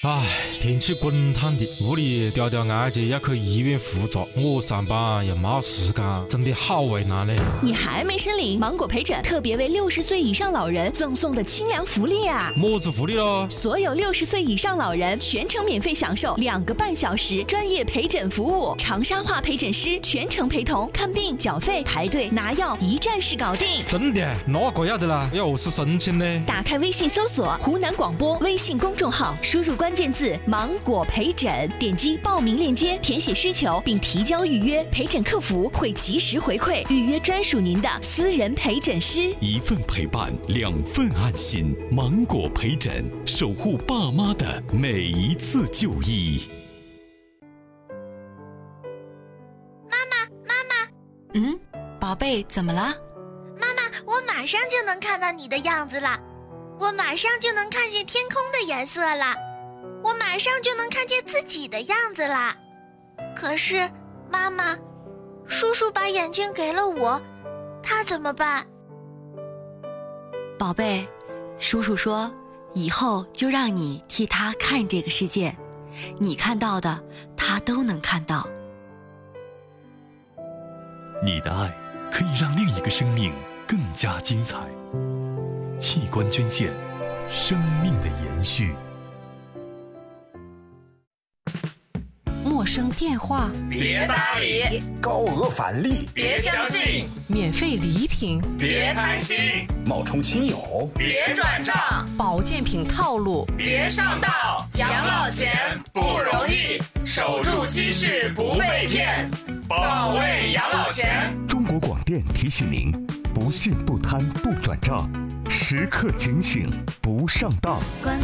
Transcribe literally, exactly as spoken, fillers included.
唉，天气滚烫的，屋里吊吊案件要去医院复查，我上班又没时间，真的好为难嘞。 你还没申领芒果陪诊特别为六十岁以上老人赠送的清凉福利啊！ 么子福利咯？ 所有六十岁以上老人全程免费享受两个半小时专业陪诊服务，长沙话陪诊师全程陪同，看病、缴费、排队、拿药，一站式搞定。 真的？那个要得啦，要何是申请呢？ 打开微信搜索湖南广播微信公众号，输入关键字芒果陪诊，点击报名链接，填写需求并提交预约，陪诊客服会及时回馈，预约专属您的私人陪诊师。 一份陪伴，两份安心。芒果陪诊，守护爸妈的每一次就医。 妈妈，妈妈， 嗯，宝贝，怎么了？ 妈妈，我马上就能看到你的样子了，我马上就能看见天空的颜色了，我马上就能看见自己的样子了。可是，妈妈，叔叔把眼睛给了我，他怎么办？ 宝贝，叔叔说，以后就让你替他看这个世界，你看到的，他都能看到。 你的爱可以让另一个生命更加精彩。器官捐献，生命的延续。 陌生电话别搭理， 高额返利别相信， 免费礼品别贪心， 冒充亲友别转账， 保健品套路别上当。养老钱不容易，守住积蓄不被骗，保卫养老钱。 中国广电提醒您：不信不贪不转账，时刻警醒不上当。 关